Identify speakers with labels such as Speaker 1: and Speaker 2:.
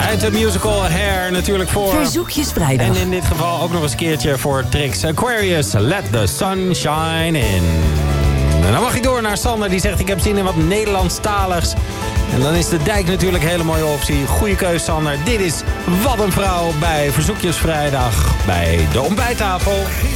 Speaker 1: Uit de musical Hair natuurlijk voor...
Speaker 2: Verzoekjesvrijdag.
Speaker 1: En in dit geval ook nog eens een keertje voor Trix Aquarius. Let the sun shine in. En dan mag je door naar Sander. Die zegt ik heb zin in wat Nederlandstaligs. En dan is de Dijk natuurlijk een hele mooie optie. Goeie keus Sander. Dit is Wat een Vrouw bij Verzoekjesvrijdag. Bij de ontbijttafel.